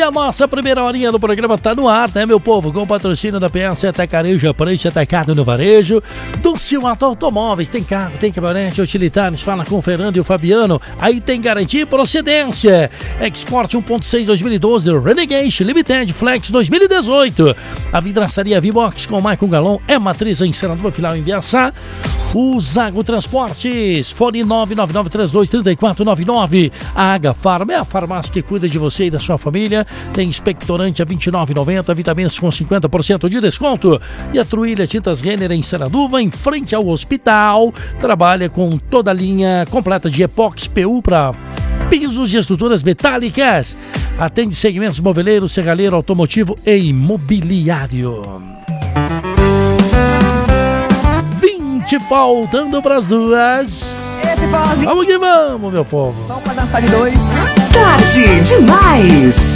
E a nossa primeira horinha do programa tá no ar, né, meu povo? Com o patrocínio da PS Atacarejo, Preço Atacado no Varejo, do Silmato Automóveis. Tem carro, tem caminhonete, utilitários. Fala com o Fernando e o Fabiano. Aí tem garantia e procedência. Export 1.6 2012, Renegade Limited Flex 2018. A vidraçaria V-Box com o Maicon Galon é matriz em Senador Final em Biaçá. O Zago Transportes, fone 999323499. A Agafarma é a farmácia que cuida de você e da sua família. Tem expectorante a R$ 29,90, vitaminas com 50% de desconto. E a Truilha Tintas Renner em Saraduva, em frente ao hospital. Trabalha com toda a linha completa de epóxi PU para pisos e estruturas metálicas. Atende segmentos moveleiro, serralheiro, automotivo e imobiliário. Faltando pras 2. Esse forrozinho. Vamos que vamos, meu povo. Vamos pra dançar de 2. Tarde demais.